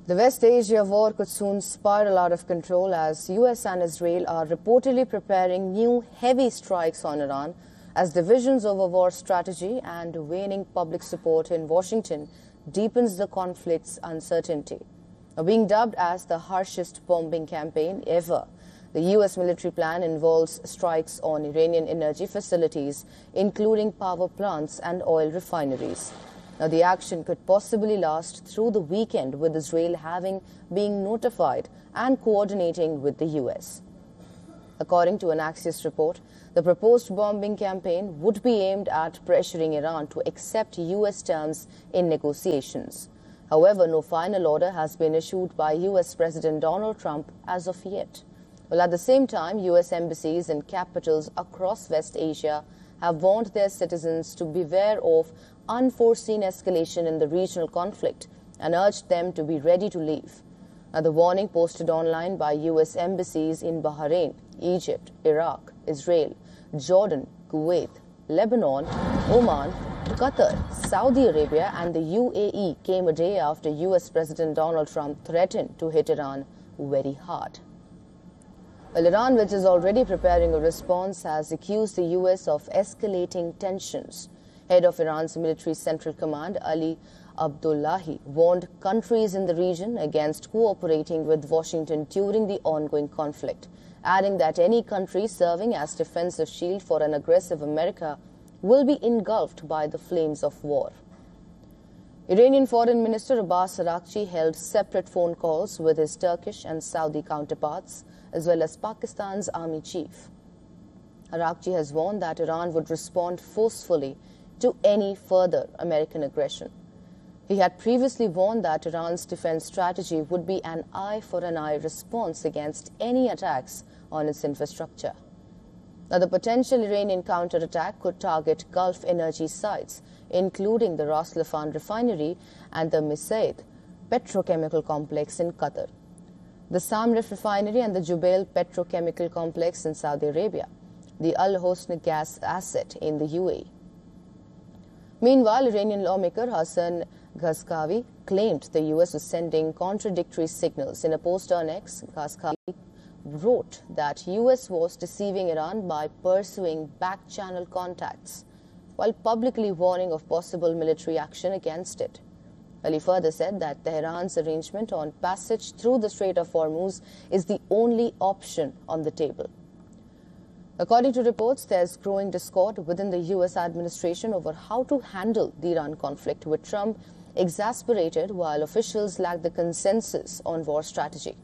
The West Asia war could soon spiral out of control as US and Israel are reportedly preparing new heavy strikes on Iran as divisions over war strategy and waning public support in Washington deepens the conflict's uncertainty. Being dubbed as the harshest bombing campaign ever, the US military plan involves strikes on Iranian energy facilities, including power plants and oil refineries. Now, the action could possibly last through the weekend, with Israel having been notified and coordinating with the US. According to an Axios report, the proposed bombing campaign would be aimed at pressuring Iran to accept US terms in negotiations. However, no final order has been issued by US President Donald Trump as of yet. Well, at the same time, US embassies in capitals across West Asia have warned their citizens to beware of unforeseen escalation in the regional conflict and urged them to be ready to leave. Now, the warning posted online by US embassies in Bahrain, Egypt, Iraq, Israel, Jordan, Kuwait, Lebanon, Oman, Qatar, Saudi Arabia and the UAE came a day after US President Donald Trump threatened to hit Iran very hard. Well, Iran, which is already preparing a response, has accused the US of escalating tensions. Head of Iran's military central command, Ali Abdullahi, warned countries in the region against cooperating with Washington during the ongoing conflict, adding that any country serving as defensive shield for an aggressive America will be engulfed by the flames of war. Iranian Foreign Minister Abbas Araghchi held separate phone calls with his Turkish and Saudi counterparts, as well as Pakistan's army chief. Araghchi has warned that Iran would respond forcefully to any further American aggression. He had previously warned that Iran's defense strategy would be an eye-for-an-eye response against any attacks on its infrastructure. Now, the potential Iranian counterattack could target Gulf energy sites, including the Ras Laffan refinery and the Mesaieed petrochemical complex in Qatar, the Samref refinery and the Jubail petrochemical complex in Saudi Arabia, the Al Hosn gas asset in the UAE. Meanwhile, Iranian lawmaker Hassan Ghazkavi claimed the US was sending contradictory signals. In a post on X, Ghazkavi wrote that US was deceiving Iran by pursuing back-channel contacts, while publicly warning of possible military action against it. Well, he further said that Tehran's arrangement on passage through the Strait of Hormuz is the only option on the table. According to reports, there's growing discord within the US administration over how to handle the Iran conflict, with Trump exasperated while officials lack the consensus on war strategy.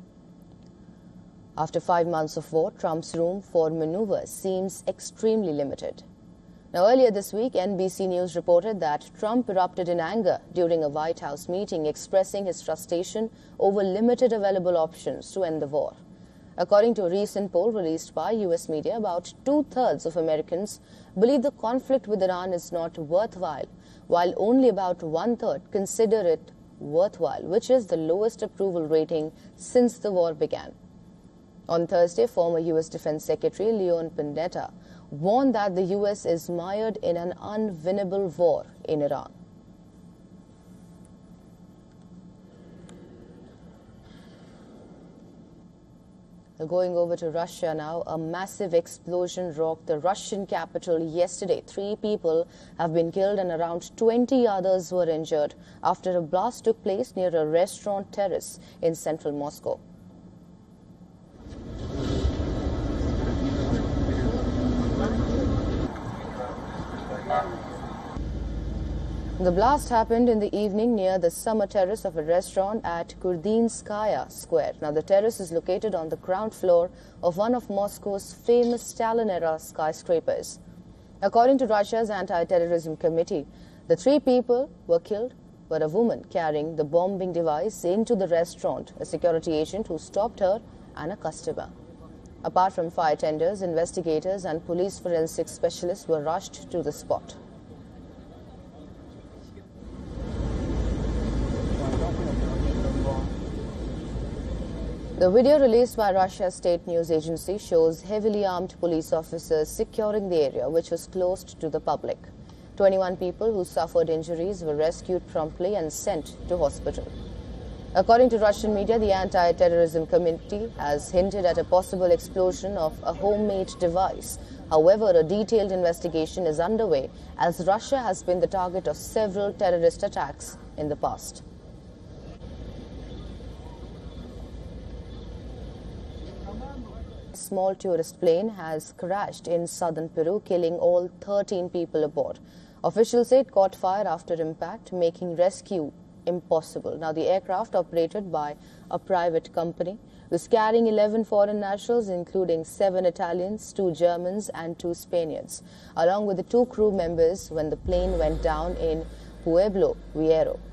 After 5 months of war, Trump's room for maneuver seems extremely limited. Now, earlier this week, NBC News reported that Trump erupted in anger during a White House meeting, expressing his frustration over limited available options to end the war. According to a recent poll released by US media, about 2/3 of Americans believe the conflict with Iran is not worthwhile, while only about 1/3 consider it worthwhile, which is the lowest approval rating since the war began. On Thursday, former US Defense Secretary Leon Panetta warned that the US is mired in an unwinnable war in Iran. Going over to Russia now, a massive explosion rocked the Russian capital yesterday. 3 people have been killed and around 20 others were injured after a blast took place near a restaurant terrace in central Moscow. The blast happened in the evening near the summer terrace of a restaurant at Kurdinskaya Square. Now, the terrace is located on the ground floor of one of Moscow's famous Stalin-era skyscrapers. According to Russia's anti-terrorism committee, the 3 people were killed, but a woman carrying the bombing device into the restaurant, a security agent who stopped her, and a customer. Apart from fire tenders, investigators and police forensic specialists were rushed to the spot. The video released by Russia's state news agency shows heavily armed police officers securing the area, which was closed to the public. 21 people who suffered injuries were rescued promptly and sent to hospital. According to Russian media, the Anti-Terrorism Committee has hinted at a possible explosion of a homemade device. However, a detailed investigation is underway as Russia has been the target of several terrorist attacks in the past. A small tourist plane has crashed in southern Peru, killing all 13 people aboard. Officials say it caught fire after impact, making rescue impossible. Now, the aircraft, operated by a private company, was carrying 11 foreign nationals, including 7 Italians, 2 Germans and 2 Spaniards, along with the 2 crew members when the plane went down in Pueblo Viejo.